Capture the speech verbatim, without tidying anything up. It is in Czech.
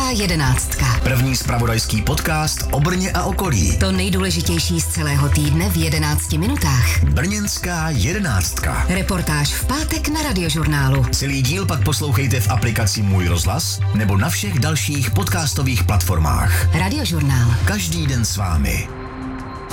jedenáctka. První zpravodajský podcast o Brně a okolí. To nejdůležitější z celého týdne v jedenácti minutách. Brněnská jedenáctka. Reportáž v pátek na Radiožurnálu. Celý díl pak poslouchejte v aplikaci Můj rozhlas nebo na všech dalších podcastových platformách. Radiožurnál. Každý den s vámi.